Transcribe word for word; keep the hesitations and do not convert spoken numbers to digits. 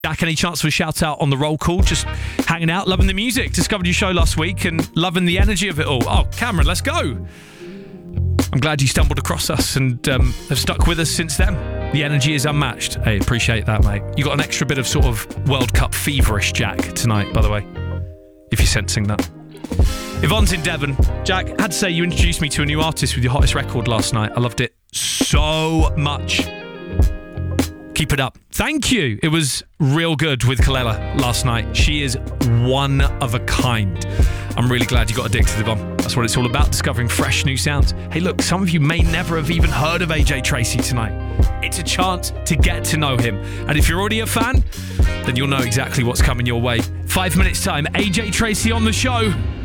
Jack, any chance for a shout out on the roll call? Just hanging out, loving the music. Discovered your show last week and loving the energy of it all. Oh, Cameron, let's go. I'm glad you stumbled across us and um, have stuck with us since then. The energy is unmatched. Hey, appreciate that, mate. You got an extra bit of sort of World Cup feverish Jack tonight, by the way, if you're sensing that. Yvonne's in Devon. Jack, I had to say you introduced me to a new artist with your hottest record last night. I loved it so much. Keep it up. Thank you. It was real good with Kalela last night. She is one of a kind. I'm really glad you got addicted, Yvonne. That's what it's all about, discovering fresh new sounds. Hey, look, some of you may never have even heard of A J Tracey tonight. It's a chance to get to know him. And if you're already a fan, then you'll know exactly what's coming your way. Five minutes time, A J Tracey on the show.